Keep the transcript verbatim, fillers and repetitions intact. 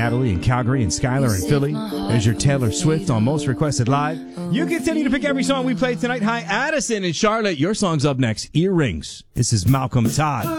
Natalie in Calgary and Skylar in Philly. There's your Taylor Swift on Most Requested Live. You continue to pick every song we play tonight. Hi, Addison in Charlotte. Your song's up next. Earrings. This is Malcolm Todd.